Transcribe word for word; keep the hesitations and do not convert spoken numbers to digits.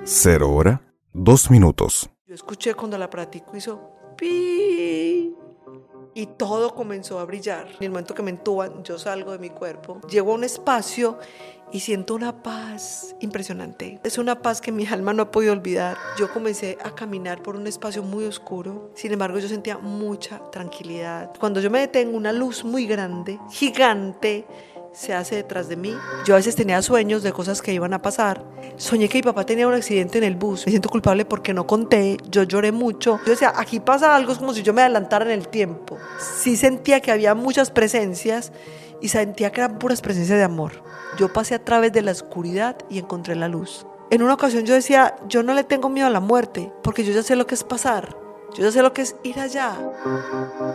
Cero hora, dos minutos. Yo escuché cuando el aparatico hizo pi y todo comenzó a brillar. En el momento que me entuban, yo salgo de mi cuerpo, llego a un espacio y siento una paz impresionante. Es una paz que mi alma no ha podido olvidar. Yo comencé a caminar por un espacio muy oscuro, sin embargo yo sentía mucha tranquilidad. Cuando yo me detengo, una luz muy grande, gigante, se hace detrás de mí. Yo a veces tenía sueños de cosas que iban a pasar. Soñé que mi papá tenía un accidente en el bus. Me siento culpable porque no conté. Yo lloré mucho. Yo decía, aquí pasa algo, es como si yo me adelantara en el tiempo. Sí sentía que había muchas presencias y sentía que eran puras presencias de amor. Yo pasé a través de la oscuridad y encontré la luz. En una ocasión yo decía, yo no le tengo miedo a la muerte porque yo ya sé lo que es pasar. Yo ya sé lo que es ir allá.